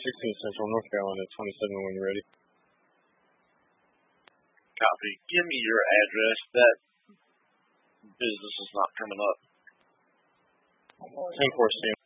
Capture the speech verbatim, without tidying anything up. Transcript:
sixteen Central, North Carolina, twenty-seven when you're ready. Copy. Give me your address. That business is not coming up. ten four C